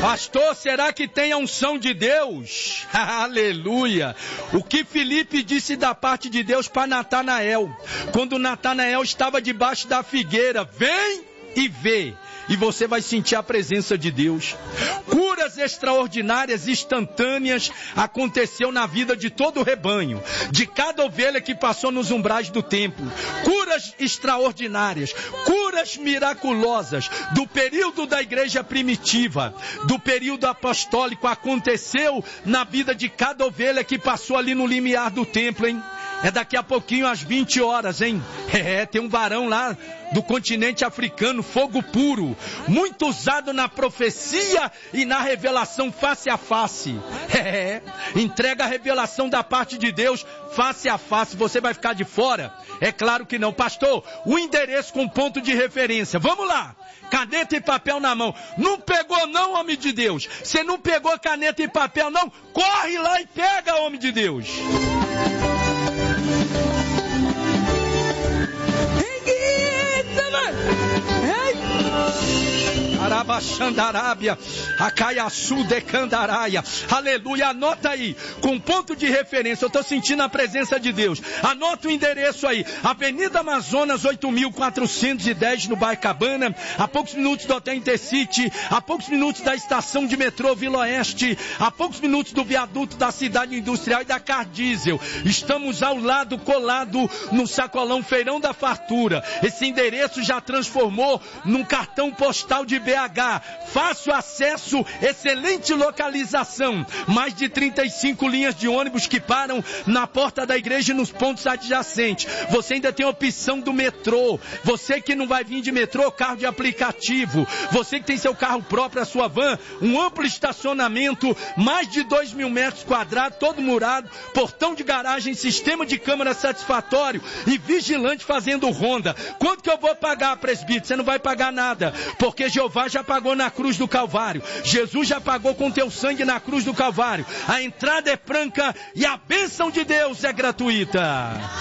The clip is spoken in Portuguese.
Pastor, será que tem a unção de Deus? Aleluia! O que Filipe disse da parte de Deus para Natanael, quando Natanael estava debaixo da figueira: vem e vê. E você vai sentir a presença de Deus. Curas extraordinárias, instantâneas, aconteceu na vida de todo o rebanho, de cada ovelha que passou nos umbrais do templo. Curas extraordinárias, curas miraculosas, do período da igreja primitiva, do período apostólico, aconteceu na vida de cada ovelha que passou ali no limiar do templo, hein? É daqui a pouquinho às 20 horas, hein? Tem um varão lá do continente africano, fogo puro, muito usado na profecia e na revelação face a face. Entrega a revelação da parte de Deus face a face. Você vai ficar de fora? É claro que não. Pastor, o endereço com ponto de referência. Vamos lá. Caneta e papel na mão. Não pegou não, homem de Deus? Você não pegou caneta e papel não? Corre lá e pega, homem de Deus. Arabaxandarábia, Acaiaçu de Candaraia, aleluia, anota aí, com ponto de referência, eu estou sentindo a presença de Deus, anota o endereço aí, Avenida Amazonas 8.410 no Baicabana, a poucos minutos do Hotel Intercity, a poucos minutos da estação de metrô Vila Oeste, a poucos minutos do viaduto da cidade industrial e da Car Diesel. Estamos ao lado, colado no sacolão Feirão da Fartura. Esse endereço já transformou num cartão postal de BH. Fácil acesso, excelente localização. Mais de 35 linhas de ônibus que param na porta da igreja e nos pontos adjacentes. Você ainda tem a opção do metrô. Você que não vai vir de metrô, carro de aplicativo. Você que tem seu carro próprio, a sua van, um amplo estacionamento, mais de 2.000 metros quadrados, todo murado, portão de garagem, sistema de câmera satisfatório e vigilante fazendo ronda. Quanto que eu vou pagar, presbítero? Você não vai pagar nada, porque Jeová já pagou na cruz do Calvário. Jesus já pagou com teu sangue na cruz do Calvário. A entrada é franca e a bênção de Deus é gratuita.